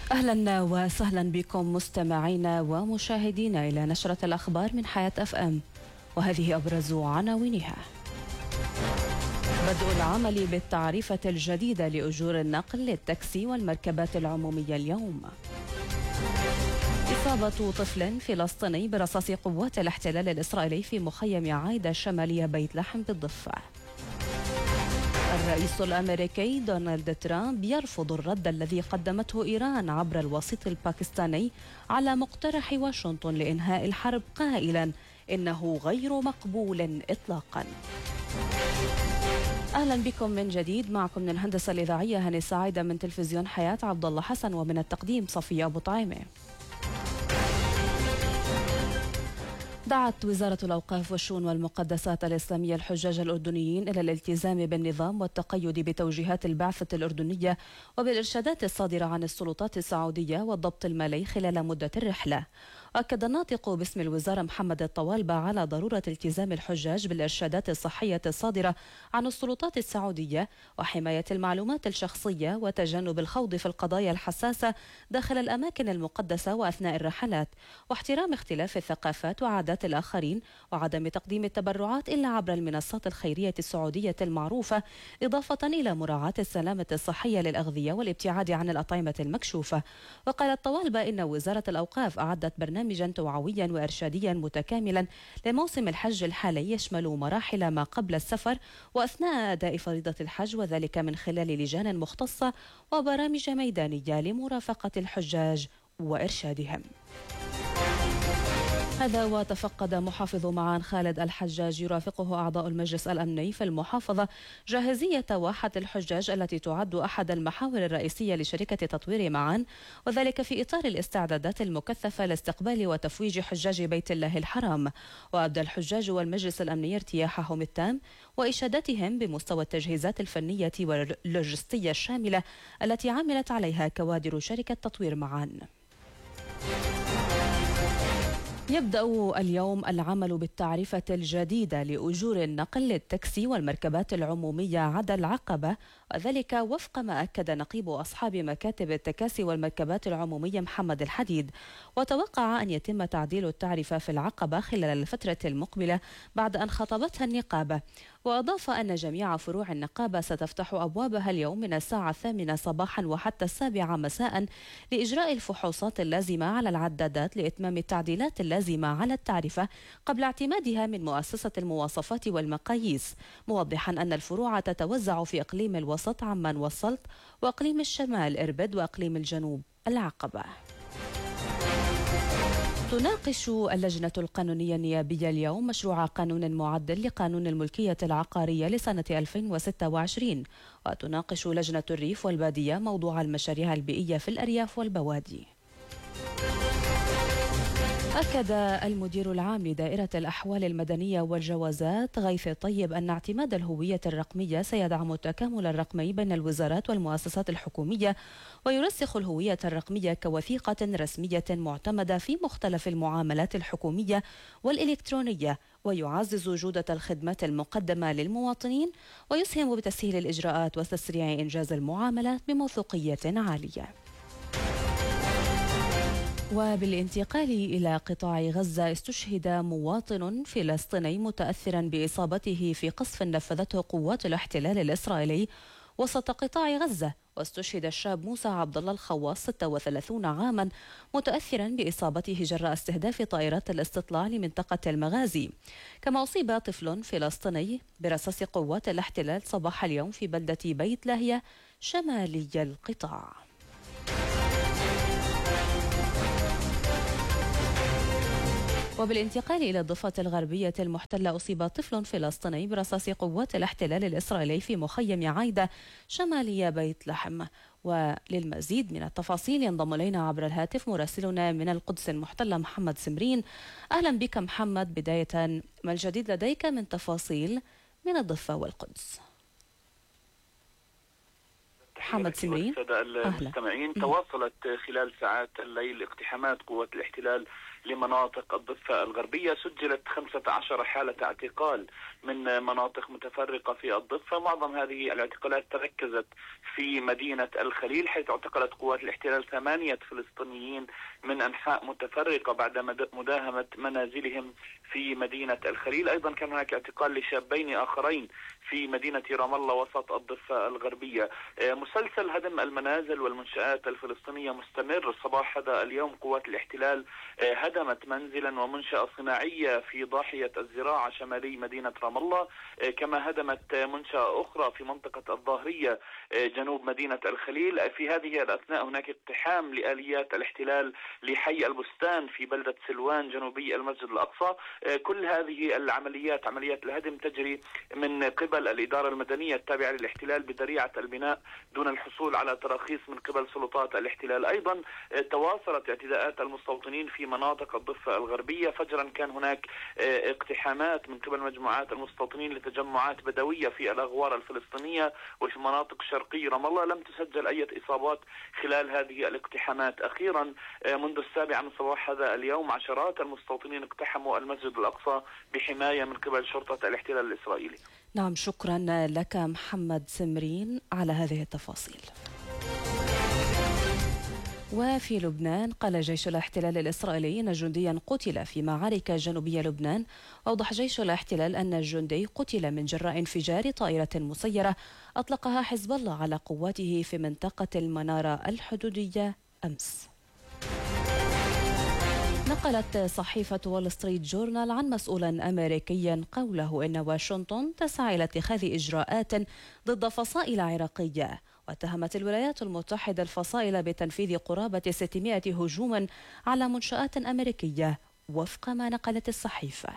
أهلا وسهلا بكم مستمعينا ومشاهدينا إلى نشرة الأخبار من حياة أف أم، وهذه أبرز عناوينها. بدء العمل بالتعريفة الجديدة لأجور النقل للتاكسي والمركبات العمومية اليوم. إصابة طفل فلسطيني برصاص قوات الاحتلال الإسرائيلي في مخيم عايدة شمالية بيت لحم بالضفة. الرئيس الأمريكي دونالد ترامب يرفض الرد الذي قدمته إيران عبر الوسيط الباكستاني على مقترح واشنطن لإنهاء الحرب، قائلا إنه غير مقبول إطلاقا. أهلا بكم من جديد، معكم من الهندسة الإذاعية هاني سعيدة، من تلفزيون حياة عبد الله حسن، ومن التقديم صفية أبو طعيمة. دعت وزارة الأوقاف والشؤون والمقدسات الإسلامية الحجاج الأردنيين إلى الالتزام بالنظام والتقيد بتوجيهات البعثة الأردنية وبالإرشادات الصادرة عن السلطات السعودية والضبط المالي خلال مدة الرحلة. أكد الناطق باسم الوزارة محمد الطوالبة على ضرورة التزام الحجاج بالإرشادات الصحية الصادرة عن السلطات السعودية وحماية المعلومات الشخصية وتجنب الخوض في القضايا الحساسة داخل الأماكن المقدسة وأثناء الرحلات، واحترام اختلاف الثقافات وعادات الآخرين، وعدم تقديم التبرعات إلا عبر المنصات الخيرية السعودية المعروفة، إضافة إلى مراعاة السلامة الصحية للأغذية والابتعاد عن الأطعمة المكشوفة. وقال الطوالبة إن وزارة الأوقاف أعدت برنامجا توعويا وإرشاديا متكاملا لموسم الحج الحالي يشمل مراحل ما قبل السفر وأثناء أداء فريضة الحج، وذلك من خلال لجان مختصة وبرامج ميدانية لمرافقة الحجاج وإرشادهم. هذا وتفقد محافظ معان خالد الحجاج يرافقه أعضاء المجلس الأمني في المحافظة جاهزية واحة الحجاج التي تعد أحد المحاور الرئيسية لشركة تطوير معان، وذلك في إطار الاستعدادات المكثفة لاستقبال وتفويج حجاج بيت الله الحرام. وأبدى الحجاج والمجلس الأمني ارتياحهم التام وإشادتهم بمستوى التجهيزات الفنية واللوجستية الشاملة التي عملت عليها كوادر شركة تطوير معان. يبدأ اليوم العمل بالتعريفة الجديدة لأجور النقل للتاكسي والمركبات العمومية عدا العقبة، وذلك وفق ما أكد نقيب أصحاب مكاتب التكاسي والمركبات العمومية محمد الحديد. وتوقع أن يتم تعديل التعرفة في العقبة خلال الفترة المقبلة بعد أن خطبتها النقابة. وأضاف أن جميع فروع النقابة ستفتح أبوابها اليوم من الساعة 8 صباحا وحتى 7 مساء لإجراء الفحوصات اللازمة على العدادات لإتمام التعديلات اللازمة على التعرفة قبل اعتمادها من مؤسسة المواصفات والمقاييس، موضحا أن الفروع تتوزع في إقليم الوسط عمان والسلط، وإقليم الشمال إربد، وإقليم الجنوب العقبة. تناقش اللجنة القانونية النيابية اليوم مشروع قانون معدل لقانون الملكية العقارية لسنة 2026، وتناقش لجنة الريف والبادية موضوع المشاريع البيئية في الأرياف والبوادي. أكد المدير العام لدائرة الأحوال المدنية والجوازات غيث طيب أن اعتماد الهوية الرقمية سيدعم التكامل الرقمي بين الوزارات والمؤسسات الحكومية، ويرسخ الهوية الرقمية كوثيقة رسمية معتمدة في مختلف المعاملات الحكومية والإلكترونية، ويعزز جودة الخدمات المقدمة للمواطنين، ويسهم بتسهيل الإجراءات وتسريع إنجاز المعاملات بموثوقية عالية. وبالانتقال إلى قطاع غزة، استشهد مواطن فلسطيني متأثرا بإصابته في قصف نفذته قوات الاحتلال الإسرائيلي وسط قطاع غزة. واستشهد الشاب موسى عبد الله الخواص 36 عاما متأثرا بإصابته جراء استهداف طائرات الاستطلاع لمنطقة المغازي. كما أصيب طفل فلسطيني برصاص قوات الاحتلال صباح اليوم في بلدة بيت لاهية شمالي القطاع. وبالانتقال إلى الضفة الغربية المحتلة، أصيب طفل فلسطيني برصاص قوات الاحتلال الإسرائيلي في مخيم عايدة شمالي بيت لحم. وللمزيد من التفاصيل ينضم إلينا عبر الهاتف مراسلنا من القدس المحتلة محمد سمرين. أهلا بك محمد، بداية ما الجديد لديك من تفاصيل من الضفة والقدس؟ محمد سمرين. السادة المستمعين، تواصلت خلال ساعات الليل اقتحامات قوات الاحتلال لمناطق الضفة الغربية. سجلت 15 حالة اعتقال من مناطق متفرقة في الضفة. معظم هذه الاعتقالات تركزت في مدينة الخليل، حيث اعتقلت قوات الاحتلال 8 فلسطينيين من أنحاء متفرقة بعد مداهمة منازلهم في مدينة الخليل. أيضا كان هناك اعتقال لشابين آخرين في مدينة رام الله وسط الضفة الغربية. مسلسل هدم المنازل والمنشآت الفلسطينية مستمر. صباح هذا اليوم قوات الاحتلال هدمت منزلا ومنشأة صناعية في ضاحية الزراعة شمالي مدينة رام الله، كما هدمت منشأة أخرى في منطقة الظاهرية جنوب مدينة الخليل. في هذه الأثناء هناك اقتحام لآليات الاحتلال لحي البستان في بلدة سلوان جنوبي المسجد الأقصى. كل هذه العمليات، عمليات الهدم، تجري من قبل الإدارة المدنية التابعة للاحتلال بذريعة البناء دون الحصول على تراخيص من قبل سلطات الاحتلال. أيضا تواصلت اعتداءات المستوطنين في مناطق الضفة الغربية. فجرا كان هناك اقتحامات من قبل مجموعات المستوطنين لتجمعات بدوية في الأغوار الفلسطينية وفي مناطق شرقي رام الله. لم تسجل أي إصابات خلال هذه الاقتحامات. أخيرا منذ 7 من صباح هذا اليوم عشرات المستوطنين اقتحموا المسجد الأقصى بحماية من قبل شرطة الاحتلال الإسرائيلي. نعم، شكرا لك محمد سمرين على هذه التفاصيل. وفي لبنان قال جيش الاحتلال الإسرائيلي أن جنديا قتل في معارك جنوبي لبنان. أوضح جيش الاحتلال أن الجندي قتل من جراء انفجار طائرة مسيرة أطلقها حزب الله على قواته في منطقة المنارة الحدودية أمس. نقلت صحيفة وول ستريت جورنال عن مسؤولا أمريكيا قوله إن واشنطن تسعى إلى اتخاذ إجراءات ضد فصائل عراقية. واتهمت الولايات المتحدة الفصائل بتنفيذ قرابة 600 هجوما على منشآت أمريكية وفق ما نقلت الصحيفة.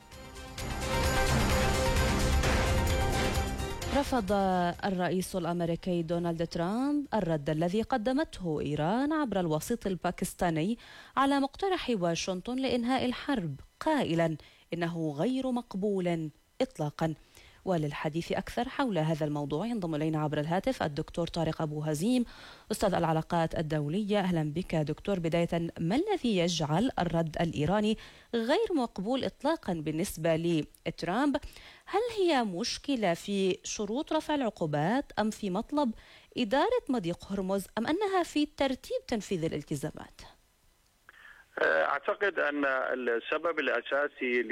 رفض الرئيس الأمريكي دونالد ترامب الرد الذي قدمته إيران عبر الوسيط الباكستاني على مقترح واشنطن لإنهاء الحرب، قائلا إنه غير مقبول إطلاقا. وللحديث أكثر حول هذا الموضوع ينضم إلينا عبر الهاتف الدكتور طارق أبو هزيم، أستاذ العلاقات الدولية. أهلا بك دكتور. بداية، ما الذي يجعل الرد الإيراني غير مقبول إطلاقا بالنسبة لترامب؟ هل هي مشكلة في شروط رفع العقوبات أم في مطلب إدارة مضيق هرمز أم أنها في ترتيب تنفيذ الالتزامات؟ أعتقد أن السبب الأساسي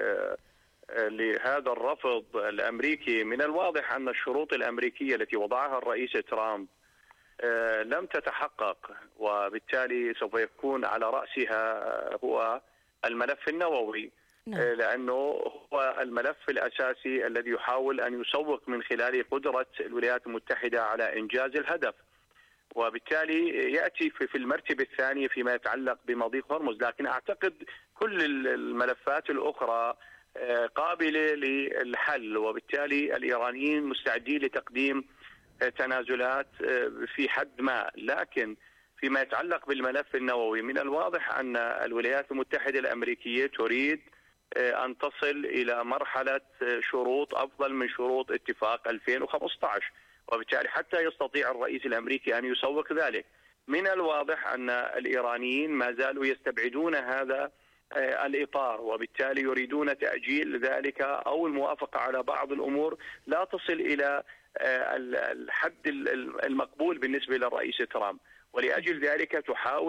لهذا الرفض الأمريكي، من الواضح أن الشروط الأمريكية التي وضعها الرئيس ترامب لم تتحقق، وبالتالي سوف يكون على رأسها هو الملف النووي. لأنه هو الملف الأساسي الذي يحاول أن يسوق من خلاله قدرة الولايات المتحدة على إنجاز الهدف، وبالتالي يأتي في المرتبة الثانية فيما يتعلق بمضيق هرمز. لكن أعتقد كل الملفات الأخرى قابلة للحل، وبالتالي الإيرانيين مستعدين لتقديم تنازلات في حد ما. لكن فيما يتعلق بالملف النووي، من الواضح أن الولايات المتحدة الأمريكية تريد أن تصل إلى مرحلة شروط أفضل من شروط اتفاق 2015، وبالتالي حتى يستطيع الرئيس الأمريكي أن يسوق ذلك. من الواضح أن الإيرانيين ما زالوا يستبعدون هذا الإطار، وبالتالي يريدون تأجيل ذلك أو الموافقة على بعض الأمور لا تصل إلى الحد المقبول بالنسبة للرئيس ترامب. ولأجل ذلك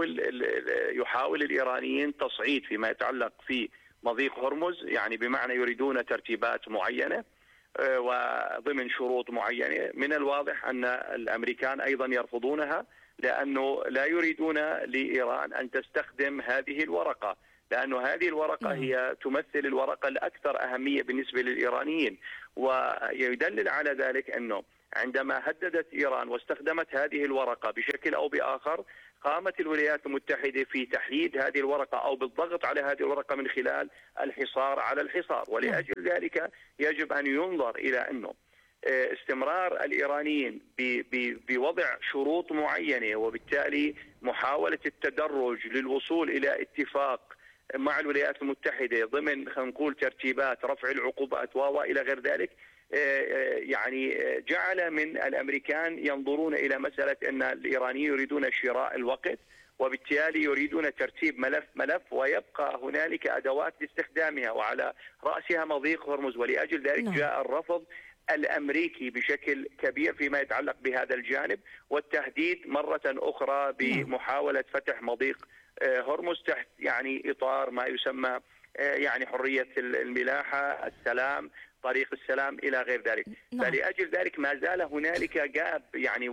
يحاول الإيرانيين تصعيد فيما يتعلق في مضيق هرمز، يعني بمعنى يريدون ترتيبات معينة وضمن شروط معينة. من الواضح أن الأمريكان أيضا يرفضونها، لأنه لا يريدون لإيران أن تستخدم هذه الورقة، لأن هذه الورقة هي تمثل الورقة الأكثر أهمية بالنسبة للإيرانيين. ويدلل على ذلك أنه عندما هددت إيران واستخدمت هذه الورقة بشكل أو بآخر، قامت الولايات المتحدة في تحييد هذه الورقة أو بالضغط على هذه الورقة من خلال الحصار على الحصار. ولأجل ذلك يجب أن ينظر إلى أنه استمرار الإيرانيين بوضع شروط معينة، وبالتالي محاولة التدرج للوصول إلى اتفاق مع الولايات المتحدة ضمن خلينا نقول ترتيبات رفع العقوبات وإلى غير ذلك، يعني جعل من الأمريكان ينظرون إلى مسألة أن الإيرانيين يريدون شراء الوقت، وبالتالي يريدون ترتيب ملف ويبقى هنالك أدوات لاستخدامها، وعلى رأسها مضيق هرمز. ولأجل ذلك جاء الرفض الأمريكي بشكل كبير فيما يتعلق بهذا الجانب، والتهديد مرة أخرى بمحاولة فتح مضيق هرمز تحت يعني إطار ما يسمى يعني حرية الملاحة، السلام، طريق السلام إلى غير ذلك. فلأجل ذلك ما زال هنالك جاب يعني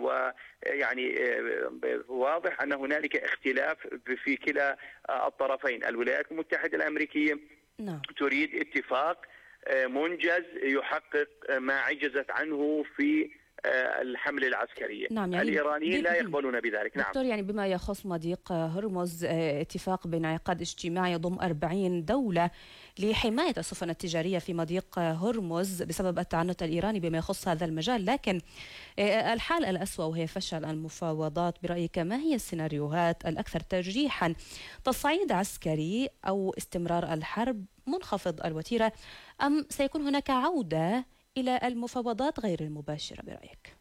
واضح أن هنالك اختلاف في كلا الطرفين. الولايات المتحدة الأمريكية تريد اتفاق منجز يحقق ما عجزت عنه في الحملة العسكرية. يعني الإيرانيين لا يقبلون بذلك. دكتور، يعني بما يخص مضيق هرمز، اتفاق بانعقاد اجتماعي يضم 40 دولة لحماية السفن التجارية في مضيق هرمز بسبب التعنت الإيراني بما يخص هذا المجال. لكن الحال الأسوأ وهي فشل المفاوضات، برأيك ما هي السيناريوهات الأكثر ترجيحا؟ تصعيد عسكري أو استمرار الحرب منخفض الوتيرة، أم سيكون هناك عودة إلى المفاوضات غير المباشرة برأيك؟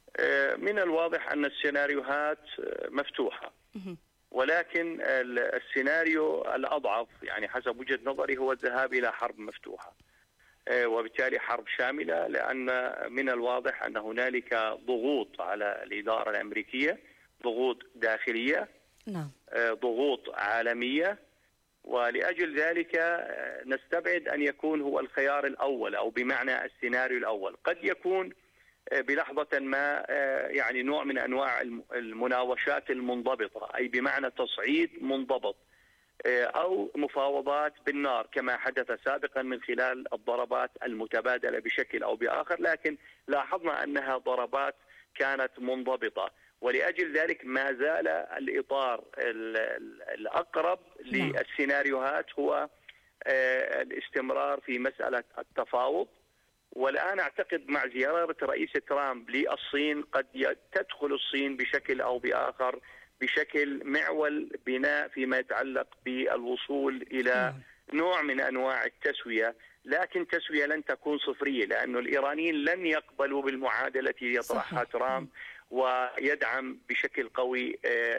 من الواضح أن السيناريوهات مفتوحة، ولكن السيناريو الأضعف يعني حسب وجهة نظري هو الذهاب إلى حرب مفتوحة، وبالتالي حرب شاملة، لأن من الواضح أن هنالك ضغوط على الإدارة الأمريكية، ضغوط داخلية، ضغوط عالمية، ولأجل ذلك نستبعد أن يكون هو الخيار الأول أو بمعنى السيناريو الأول. قد يكون بلحظة ما يعني نوع من أنواع المناوشات المنضبطة، أي بمعنى تصعيد منضبط أو مفاوضات بالنار كما حدث سابقا من خلال الضربات المتبادلة بشكل أو بآخر، لكن لاحظنا أنها ضربات كانت منضبطة. ولأجل ذلك ما زال الإطار الأقرب للسيناريوهات هو الاستمرار في مسألة التفاوض. والآن أعتقد مع زيارة رئيس ترامب للصين قد تدخل الصين بشكل أو بآخر بشكل معول بناء فيما يتعلق بالوصول إلى نوع من أنواع التسوية، لكن تسوية لن تكون صفرية، لأن الإيرانيين لن يقبلوا بالمعادلة التي يطرحها ترامب ويدعم بشكل قوي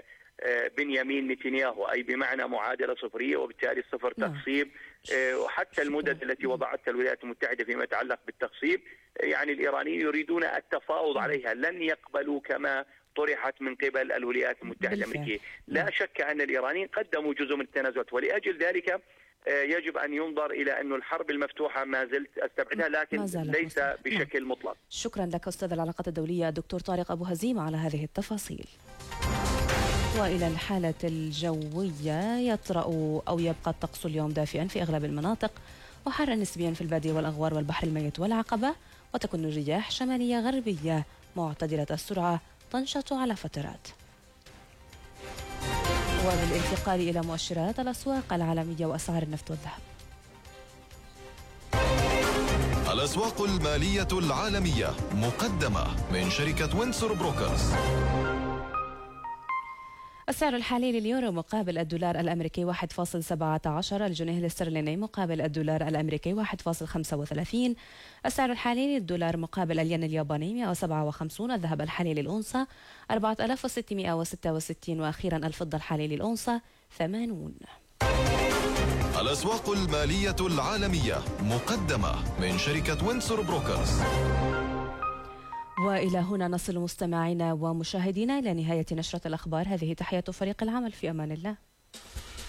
بنيامين نتنياهو، أي بمعنى معادلة صفرية وبالتالي صفر تخصيب. وحتى المدد التي وضعتها الولايات المتحدة فيما يتعلق بالتخصيب يعني الإيرانيين يريدون التفاوض عليها، لن يقبلوا كما طرحت من قبل الولايات المتحدة الأمريكية. لا شك أن الإيرانيين قدموا جزء من التنازلات، ولأجل ذلك يجب أن ينظر إلى أن الحرب المفتوحة ما زلت أستبعدها، لكن ليس بشكل مطلق. شكرا لك أستاذ العلاقات الدولية دكتور طارق أبو هزيم على هذه التفاصيل. وإلى الحالة الجوية، يطرأ أو يبقى الطقس اليوم دافئا في أغلب المناطق، وحارا نسبيا في البادية والأغوار والبحر الميت والعقبة، وتكون الرياح شمالية غربية معتدلة السرعة تنشط على فترات. وبالانتقال إلى مؤشرات الأسواق العالمية وأسعار النفط والذهب. الأسواق المالية العالمية مقدمة من شركة وينسور بروكرز. السعر الحالي لليورو مقابل الدولار الأمريكي 1.17، الجنيه الاسترليني مقابل الدولار الأمريكي 1.35، السعر الحالي للدولار مقابل الين الياباني 157، الذهب الحالي للأونصة 4666، وأخيرا الفضة الحالي للأونصة 80. الأسواق المالية العالمية مقدمة من شركة وينسور بروكرز. وإلى هنا نصل مستمعينا ومشاهدينا إلى نهاية نشرة الأخبار. هذه تحية فريق العمل، في أمان الله.